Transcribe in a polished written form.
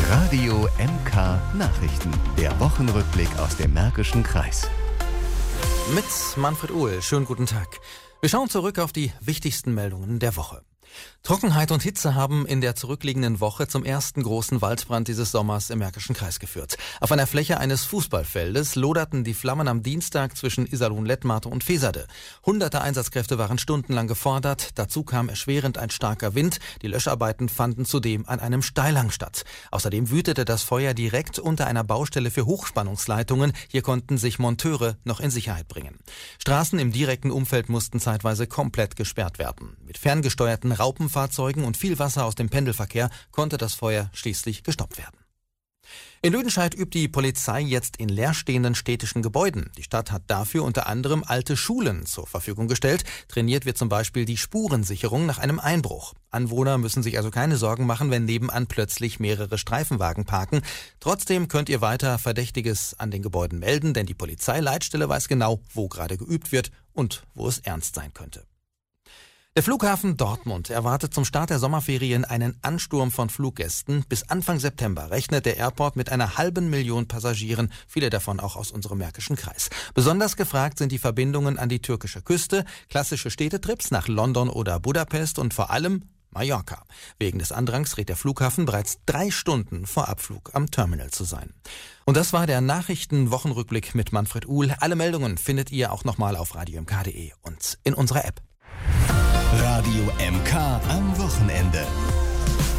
Radio MK Nachrichten. Der Wochenrückblick aus dem Märkischen Kreis. Mit Manfred Uhl. Schönen guten Tag. Wir schauen zurück auf die wichtigsten Meldungen der Woche. Trockenheit und Hitze haben in der zurückliegenden Woche zum ersten großen Waldbrand dieses Sommers im Märkischen Kreis geführt. Auf einer Fläche eines Fußballfeldes loderten die Flammen am Dienstag zwischen Iserlohn-Lettmate und Feserde. Hunderte Einsatzkräfte waren stundenlang gefordert. Dazu kam erschwerend ein starker Wind. Die Löscharbeiten fanden zudem an einem Steilhang statt. Außerdem wütete das Feuer direkt unter einer Baustelle für Hochspannungsleitungen. Hier konnten sich Monteure noch in Sicherheit bringen. Straßen im direkten Umfeld mussten zeitweise komplett gesperrt werden. Mit ferngesteuerten Raupenfahrzeugen und viel Wasser aus dem Pendelverkehr konnte das Feuer schließlich gestoppt werden. In Lüdenscheid übt die Polizei jetzt in leerstehenden städtischen Gebäuden. Die Stadt hat dafür unter anderem alte Schulen zur Verfügung gestellt. Trainiert wird zum Beispiel die Spurensicherung nach einem Einbruch. Anwohner müssen sich also keine Sorgen machen, wenn nebenan plötzlich mehrere Streifenwagen parken. Trotzdem könnt ihr weiter Verdächtiges an den Gebäuden melden, denn die Polizeileitstelle weiß genau, wo gerade geübt wird und wo es ernst sein könnte. Der Flughafen Dortmund erwartet zum Start der Sommerferien einen Ansturm von Fluggästen. Bis Anfang September rechnet der Airport mit einer 500.000 Passagieren, viele davon auch aus unserem Märkischen Kreis. Besonders gefragt sind die Verbindungen an die türkische Küste, klassische Städtetrips nach London oder Budapest und vor allem Mallorca. Wegen des Andrangs rät der Flughafen bereits 3 Stunden vor Abflug am Terminal zu sein. Und das war der Nachrichten-Wochenrückblick mit Manfred Uhl. Alle Meldungen findet ihr auch nochmal auf radiomk.de und in unserer App. Radio MK am Wochenende.